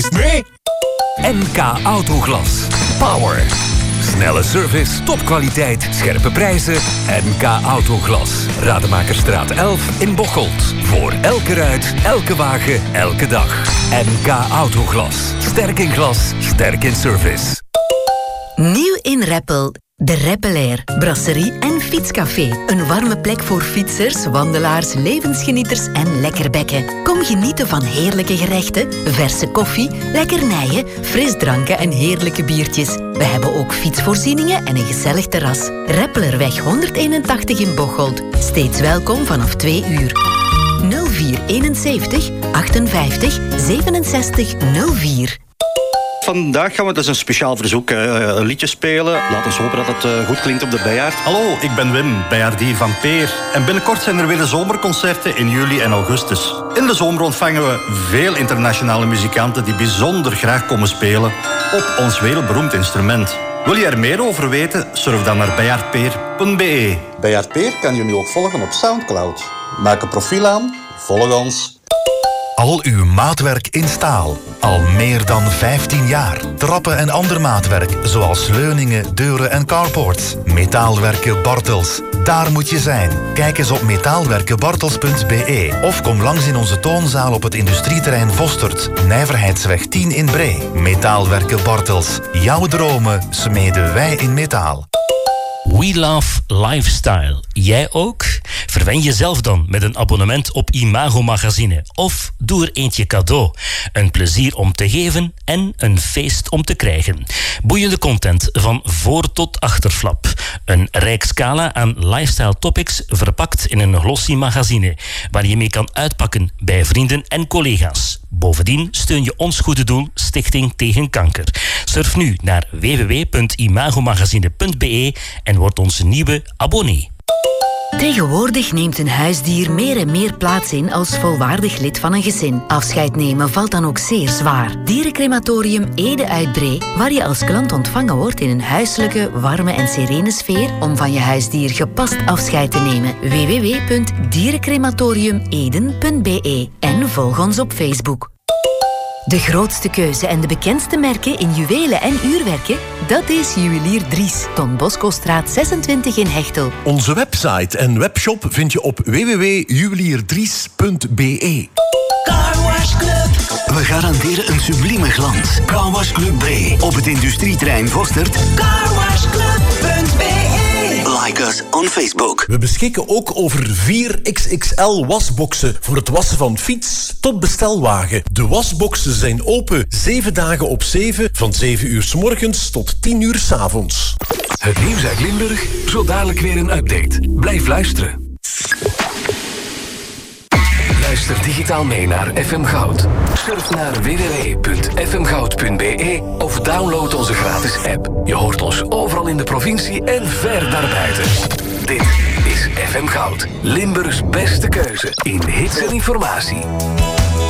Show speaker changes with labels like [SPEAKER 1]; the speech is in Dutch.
[SPEAKER 1] Leest mee!
[SPEAKER 2] MK Autoglas. Power. Snelle service, topkwaliteit, scherpe prijzen. MK Autoglas. Rademakerstraat 11 in Bocholt. Voor elke ruit, elke wagen, elke dag. MK Autoglas. Sterk in glas, sterk in service.
[SPEAKER 3] Nieuw in Reppel. De Reppelair, brasserie en fietscafé. Een warme plek voor fietsers, wandelaars, levensgenieters en lekkerbekken. Kom genieten van heerlijke gerechten, verse koffie, lekkernijen, frisdranken en heerlijke biertjes. We hebben ook fietsvoorzieningen en een gezellig terras. Reppelerweg 181 in Bocholt. Steeds welkom vanaf 2 uur. 0471 58 67 04.
[SPEAKER 4] Vandaag gaan we dus een speciaal verzoek, een liedje spelen. Laten we hopen dat het goed klinkt op de Bijaard.
[SPEAKER 5] Hallo, ik ben Wim, bijaardier van Peer. En binnenkort zijn er weer de zomerconcerten in juli en augustus. In de zomer ontvangen we veel internationale muzikanten die bijzonder graag komen spelen op ons wereldberoemd instrument. Wil je er meer over weten? Surf dan naar bijaardpeer.be.
[SPEAKER 4] Bijaard Peer kan je nu ook volgen op Soundcloud. Maak een profiel aan, volg ons.
[SPEAKER 6] Al uw maatwerk in staal. Al meer dan 15 jaar. Trappen en ander maatwerk, zoals leuningen, deuren en carports. Metaalwerken Bartels. Daar moet je zijn. Kijk eens op metaalwerkenbartels.be of kom langs in onze toonzaal op het industrieterrein Vostert. Nijverheidsweg 10 in Bree. Metaalwerken Bartels. Jouw dromen smeden wij in metaal.
[SPEAKER 7] We Love Lifestyle. Jij ook? Verwen jezelf dan met een abonnement op Imago Magazine. Of doe er eentje cadeau. Een plezier om te geven en een feest om te krijgen. Boeiende content van voor tot achterflap. Een rijk scala aan lifestyle topics verpakt in een glossy magazine. Waar je mee kan uitpakken bij vrienden en collega's. Bovendien steun je ons goede doel Stichting Tegen Kanker. Surf nu naar www.imagomagazine.be en word onze nieuwe abonnee.
[SPEAKER 3] Tegenwoordig neemt een huisdier meer en meer plaats in als volwaardig lid van een gezin. Afscheid nemen valt dan ook zeer zwaar. Dierencrematorium Ede uit Bree, waar je als klant ontvangen wordt in een huiselijke, warme en serene sfeer om van je huisdier gepast afscheid te nemen. www.dierencrematoriumeden.be en volg ons op Facebook. De grootste keuze en de bekendste merken in juwelen en uurwerken, dat is Juwelier Dries, Don Boscostraat 26 in Hechtel.
[SPEAKER 8] Onze website en webshop vind je op www.juwelierdries.be.
[SPEAKER 9] Car Wash Club. We garanderen een sublieme glans. Car Wash Club Bree op het industrieterrein Vostert. carwashclub.be. Like us on Facebook.
[SPEAKER 8] We beschikken ook over 4 XXL wasboxen voor het wassen van fiets tot bestelwagen. De wasboxen zijn open 7 dagen op 7, van 7 uur 's morgens tot 10 uur 's avonds.
[SPEAKER 2] Het nieuws uit Limburg, zo dadelijk weer een update. Blijf luisteren. Luister digitaal mee naar FM Goud. Surf naar www.fmgoud.be of download onze gratis app. Je hoort ons overal in de provincie en ver daarbuiten. Dit is FM Goud, Limburgs beste keuze in hits en informatie.